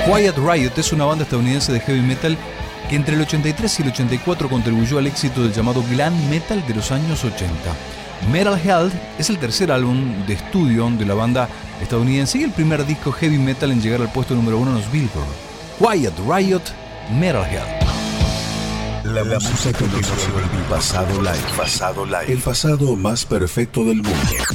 Quiet Riot es una banda estadounidense de heavy metal que entre el 83 y el 84 contribuyó al éxito del llamado glam metal de los años 80. Metal Health es el tercer álbum de estudio de la banda estadounidense y el primer disco heavy metal en llegar al puesto número 1 en los Billboard. Quiet Riot, Metal Health. La música que nos lleva el pasado live. El pasado más perfecto del mundo.